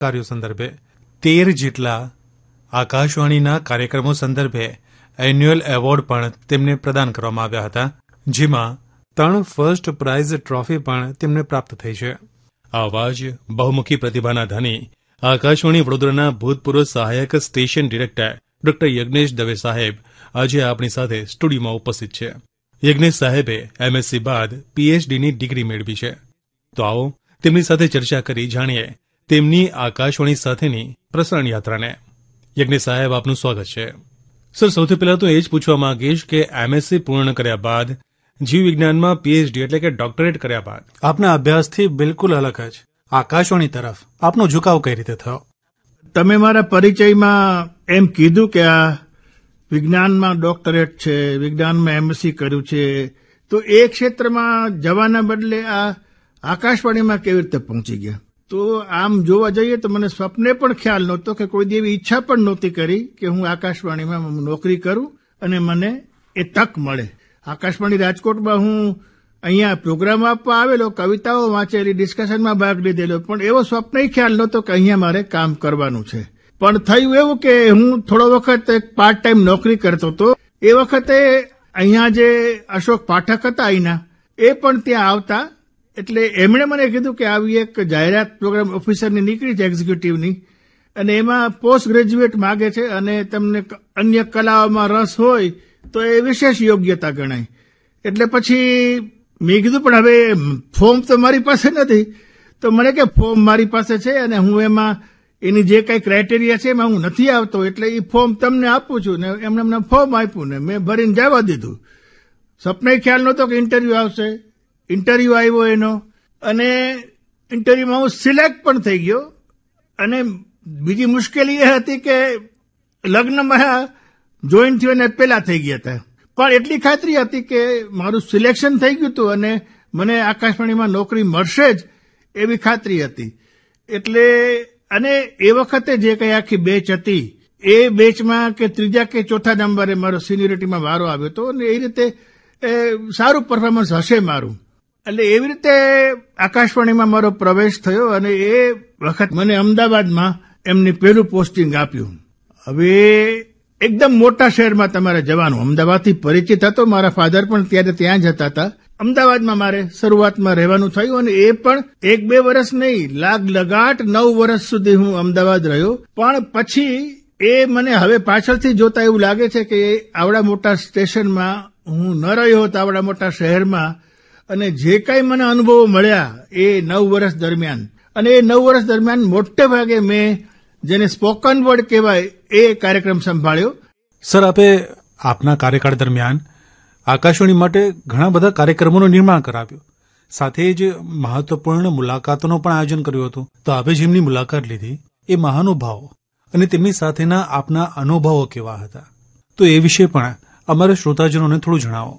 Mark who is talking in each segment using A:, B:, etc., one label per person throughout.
A: કાર્યો સંદર્ભે 13 જેટલા આકાશવાણીના કાર્યક્રમો સંદર્ભે એન્યુઅલ એવોર્ડ પણ તેમને પ્રદાન કરવામાં આવ્યા હતા, જેમાં 3 ફર્સ્ટ પ્રાઇઝ ટ્રોફી પણ તેમને પ્રાપ્ત થઈ છે. આવા જ બહુમુખી પ્રતિભાના ધની આકાશવાણી વડોદરાના ભૂતપૂર્વ સહાયક station director doctor Yagnesh Dave સાહેબ આજે આપણી સાથે સ્ટુડિયોમાં ઉપસ્થિત છે. યજ્ઞેશ સાહેબે એમએસસી બાદ પીએચડીની ડિગ્રી મેળવી છે. તો આવો તેમની સાથે ચર્ચા કરી જાણીએ તેમની આકાશવાણી સાથેની પ્રસારણ યાત્રાને. યજ્ઞેશ સાહેબ, આપનું સ્વાગત છે. સર, સૌથી પહેલા તો એ જ પૂછવા માંગીશ કે એમએસસી પૂર્ણ કર્યા બાદ જીવ વિજ્ઞાનમાં પીએચડી એટલે કે ડોક્ટરેટ કર્યા બાદ આપના અભ્યાસથી બિલકુલ અલગ જ આકાશવાણી તરફ આપનો ઝુકાવ કઈ રીતે થયો?
B: તમે મારા પરિચયમાં એમ કીધું કે આ વિજ્ઞાનમાં ડોક્ટરેટ છે, વિજ્ઞાનમાં એમએસસી કર્યું છે, તો એ ક્ષેત્રમાં જવાના બદલે આ આકાશવાણીમાં કેવી રીતે પહોંચી ગયા? તો આમ જોવા જઈએ તો મને સ્વપ્ને પણ ખ્યાલ નહોતો કે કોઈ એવી ઈચ્છા પણ નહોતી કરી કે હું આકાશવાણીમાં નોકરી કરું અને મને એ તક મળે. આકાશવાણી રાજકોટમાં હું અહીંયા પ્રોગ્રામ આપવા આવેલો, કવિતાઓ વાંચેલી, ડિસ્કશનમાં ભાગ લીધેલો, પણ એવો સ્વપ્ન ખ્યાલ નહોતો કે અહીંયા મારે કામ કરવાનું છે. પણ થયું એવું કે હું થોડો વખત એક પાર્ટ ટાઈમ નોકરી કરતો હતો. એ વખતે અહીંયા જે અશોક પાઠક હતા અહીંના, એ પણ ત્યાં આવતા. એટલે એમણે મને કીધું કે આવી એક જાહેરાત પ્રોગ્રામ ઓફિસરની નીકળી છે એક્ઝિક્યુટિવની, અને એમાં પોસ્ટ ગ્રેજ્યુએટ માગે છે અને તમને અન્ય કલાઓમાં રસ હોય તો એ વિશેષ યોગ્યતા ગણાય. એટલે પછી મેં કીધું પણ હવે ફોર્મ તો મારી પાસે નથી. તો મને કે ફોર્મ મારી પાસે છે અને હું એમાં એની જે કંઈ ક્રાઇટેરિયા છે એમાં હું નથી આવતો, એટલે એ ફોર્મ તમને આપું છું. ને એમને ફોર્મ આપ્યું ને મેં ભરીને જવા દીધું. સપને ખ્યાલ નહોતો કે ઇન્ટરવ્યુ આવશે. ઇન્ટરવ્યુ આવ્યો એનો, અને ઇન્ટરવ્યુમાં હું સિલેક્ટ પણ થઈ ગયો. અને બીજી મુશ્કેલી એ હતી કે લગ્નમાં જોઈન થયો ને પહેલા થઈ ગયા હતા, પણ એટલી ખાતરી હતી કે મારું સિલેક્શન થઈ ગયું હતું અને મને આકાશવાણીમાં નોકરી મળશે જ એવી ખાતરી હતી. એટલે અને એ વખતે જે કંઈ આખી બેચ હતી એ બેચમાં કે ત્રીજા કે ચોથા નંબરે મારો સિનિયરિટીમાં વારો આવ્યો હતો, અને એ રીતે સારું પરફોર્મન્સ હશે મારું. એટલે એવી રીતે આકાશવાણીમાં મારો પ્રવેશ થયો, અને એ વખત મને અમદાવાદમાં એમની પહેલું પોસ્ટિંગ આપ્યું. હવે એકદમ મોટા શહેરમાં તમારે જવાનું. અમદાવાદથી પરિચિત હતો, મારા ફાધર પણ ત્યારે ત્યાં જતા હતા. અમદાવાદમાં મારે શરૂઆતમાં રહેવાનું થયું, અને એ પણ 1-2 વર્ષ નહીં, લગાટ 9 વર્ષ સુધી હું અમદાવાદ રહ્યો. પણ પછી એ મને હવે પાછળથી જોતા એવું લાગે છે કે આવડા મોટા સ્ટેશનમાં હું ન રહ્યો હતો, આવડા મોટા શહેરમાં, અને જે કંઈ મને અનુભવો મળ્યા એ 9 વર્ષ દરમિયાન, અને એ 9 વર્ષ દરમિયાન મોટે ભાગે મેં જેને સ્પોકન વર્ડ કહેવાય એ કાર્યક્રમ સંભાળ્યો.
A: સર, આપે આપના કાર્યકાળ દરમિયાન આકાશવાણી માટે ઘણા બધા કાર્યક્રમોનું નિર્માણ કરાવ્યું, સાથે જ મહત્વપૂર્ણ મુલાકાતોનું પણ આયોજન કર્યું હતું. તો આપે જેમની મુલાકાત લીધી એ મહાનુભાવો અને તેમની સાથેના આપના અનુભવો કેવા હતા, તો એ વિશે પણ અમારા શ્રોતાજનોને થોડું જણાવો.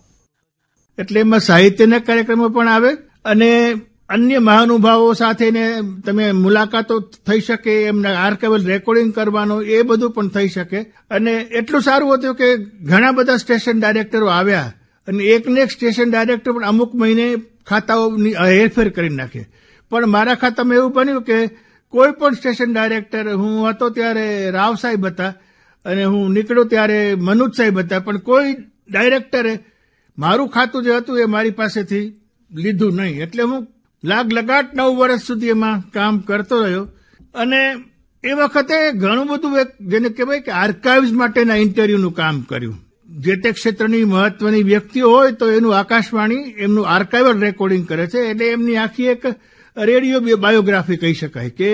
B: એટલે એમાં સાહિત્યના કાર્યક્રમો પણ આવે અને અન્ય મહાનુભાવો સાથે તમે મુલાકાતો થઈ શકે, એમના આર્કાઇવલ રેકોર્ડિંગ કરવાનો, એ બધું પણ થઈ શકે. અને એટલું સારું હતું કે ઘણા બધા સ્ટેશન ડાયરેક્ટરો આવ્યા, અને એકને એક સ્ટેશન ડાયરેક્ટર પણ અમુક મહિને ખાતાઓની હેરફેર કરી નાખે. પણ મારા ખાતામાં એવું બન્યું કે કોઈ પણ સ્ટેશન ડાયરેક્ટર, હું હતો ત્યારે રાવ સાહેબ હતા અને હું નીકળ્યો ત્યારે મનોજ સાહેબ હતા, પણ કોઈ ડાયરેક્ટરે મારું ખાતું જે હતું એ મારી પાસેથી લીધું નહીં. એટલે હું લગાટ 9 વર્ષ સુધી એમાં કામ કરતો રહ્યો. અને એ વખતે ઘણું બધું જેને કહેવાય કે આર્કાઇવ્સ માટેના ઇન્ટરવ્યુનું કામ કર્યું. જે તે ક્ષેત્રની મહત્વની વ્યક્તિઓ હોય તો એનું આકાશવાણી એમનું આર્કાઇવલ રેકોર્ડિંગ કરે છે. એટલે એમની આખી એક રેડિયો બાયોગ્રાફી કહી શકાય કે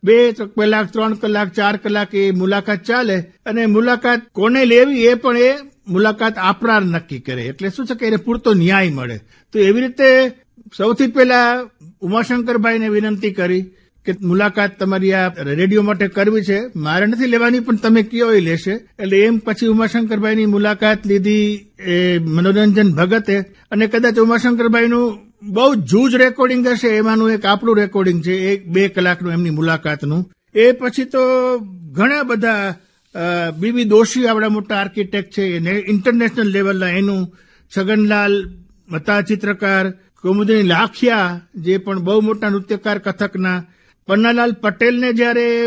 B: 2 કલાક, 3 કલાક, 4 કલાક એ મુલાકાત ચાલે, અને મુલાકાત કોને લેવી એ પણ એ મુલાકાત આપનાર નક્કી કરે. એટલે શું છે કે એને પૂરતો ન્યાય મળે. તો એવી રીતે સૌથી પહેલા ઉમાશંકરભાઈને વિનંતી કરી કે મુલાકાત તમારી આ રેડિયો માટે કરવી છે, મારે નથી લેવાની પણ તમે કયો એ લેશે. એટલે એમ પછી ઉમાશંકરભાઈની મુલાકાત લીધી એ મનોરંજન ભગતે, અને કદાચ ઉમાશંકરભાઈનું બહુ જૂજ રેકોર્ડિંગ હશે, એમાંનું એક આપણું રેકોર્ડિંગ છે 1-2 કલાકનું એમની મુલાકાતનું. એ પછી તો ઘણા બધા બીબી દોશી આવડા મોટા આર્કિટેક્ટ છે, એને ઇન્ટરનેશનલ લેવલના, એનું છગનલાલ હતા ચિત્રકાર, કુમુદની લાખિયા જે પણ બહુ મોટા નૃત્યકાર કથકના, પન્નાલાલ પટેલને જ્યારે